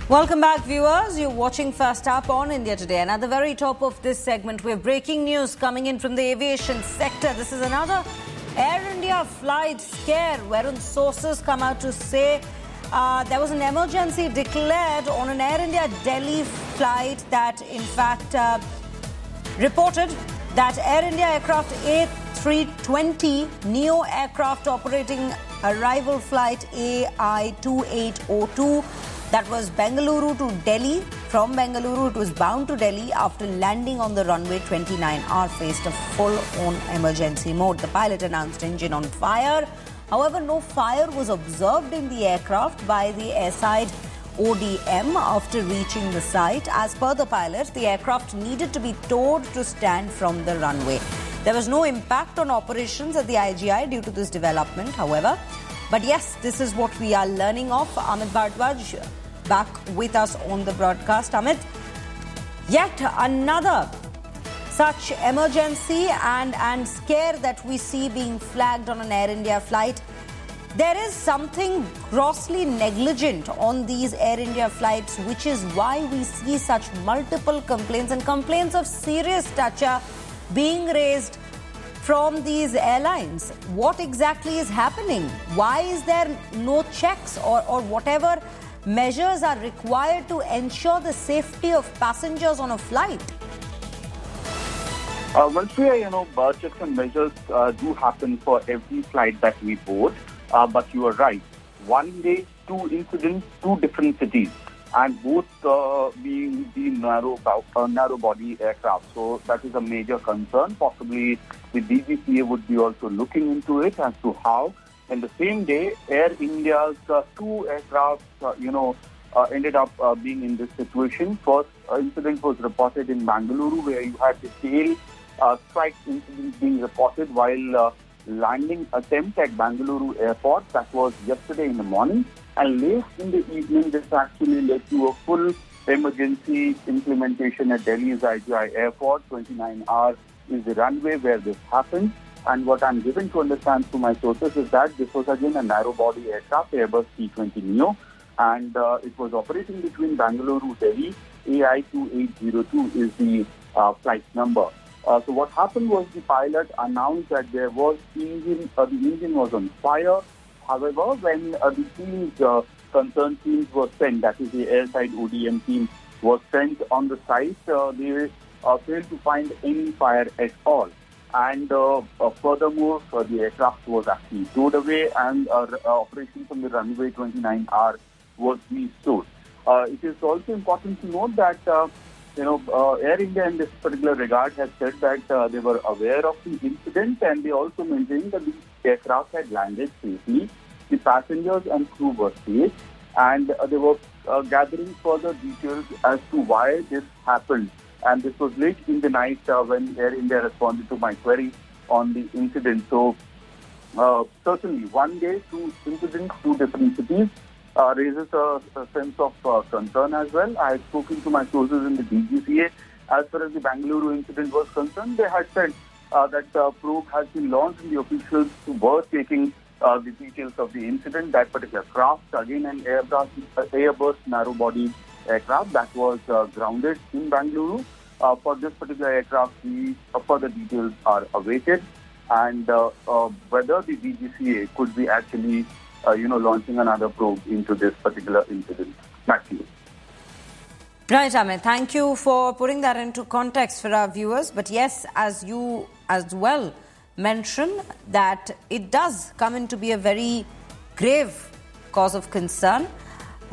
Welcome back, viewers. You're watching First Up on India Today. And at the very top of this segment, we have breaking news coming in from the aviation sector. This is another Air India flight scare, wherein sources come out to say there was an emergency declared on an Air India Delhi flight that, in fact, reported that Air India aircraft A320 Neo aircraft operating arrival flight AI2802 that was Bengaluru to Delhi. From Bengaluru, it was bound to Delhi after landing on the runway 29R faced a full-on emergency mode. The pilot announced engine on fire. However, no fire was observed in the aircraft by the airside ODM after reaching the site. As per the pilot, the aircraft needed to be towed to stand from the runway. There was no impact on operations at the IGI due to this development, however. But yes, this is what we are learning of. Amit Bharadwaj back with us on the broadcast. Amit, yet another such emergency and scare that we see being flagged on an Air India flight. There is something grossly negligent on these Air India flights, which is why we see such multiple complaints and complaints of serious stature being raised from these airlines. What exactly is happening? Why is there no checks or whatever measures are required to ensure the safety of passengers on a flight? Checks and measures do happen for every flight that we board. But you are right. One day, two incidents, two different cities, and both being the narrow body aircraft. So that is a major concern. Possibly the DGCA would be also looking into it as to how. In the same day, Air India's two aircraft, ended up being in this situation. First incident was reported in Bengaluru, where you had the tail strike incident being reported while landing attempt at Bengaluru airport. That was yesterday in the morning. And late in the evening, this actually led to a full emergency implementation at Delhi's IGI airport. 29R is the runway where this happened. And what I'm given to understand through my sources is that this was again a narrow-body aircraft, Airbus A320neo, and it was operating between Bengaluru, Delhi. AI2802 is the flight number. So what happened was the pilot announced that there was the engine was on fire. However, when the teams, concerned teams were sent, that is the airside ODM team was sent on the site, they failed to find any fire at all. And furthermore, the aircraft was actually towed away and operation from the runway 29R was restored. It is also important to note that Air India in this particular regard has said that they were aware of the incident, and they also maintained that the aircraft had landed safely. The passengers and crew were safe, and they were gathering further details as to why this happened. And this was late in the night when Air India responded to my query on the incident. So certainly one day, two incidents, two different cities raises a sense of concern as well. I had spoken to my sources in the DGCA. As far as the Bengaluru incident was concerned, they had said that probe has been launched and the officials were taking the details of the incident. That particular craft, again an Airbus narrow-body aircraft that was grounded in Bengaluru. For this particular aircraft, the further details are awaited, and whether the DGCA could be actually launching another probe into this particular incident. Back to you. Right, Amit. Thank you for putting that into context for our viewers. But yes, as you as well mentioned, that it does come into be a very grave cause of concern.